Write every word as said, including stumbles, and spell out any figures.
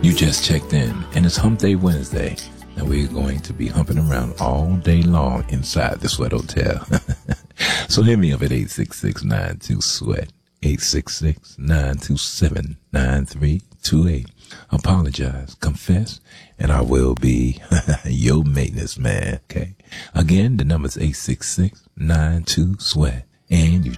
You just checked in, and it's Hump Day Wednesday, and we're going to be humping around all day long inside the Sweat Hotel. So hit me up at eight six six, nine two, SWEAT, eight six six, nine two seven, nine three two eight. Apologize, confess, and I will be your maintenance man, okay? Again, the number's eight six six, nine two, SWEAT, and you